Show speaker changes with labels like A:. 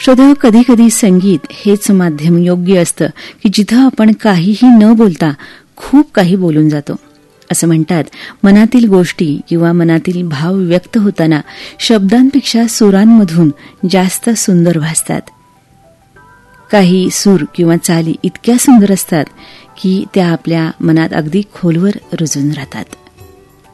A: श्रोते, कधी कधी संगीत हेच माध्यम योग्य असतं की जिथं आपण काहीही न बोलता खूप काही बोलून जातो. असं म्हणतात, मनातील गोष्टी किंवा मनातील भाव व्यक्त होताना शब्दांपेक्षा सुरांमधून जास्त सुंदर भासतात. काही सूर किंवा चाली इतक्या सुंदर असतात की त्या आपल्या मनात अगदी खोलवर रुजून राहतात.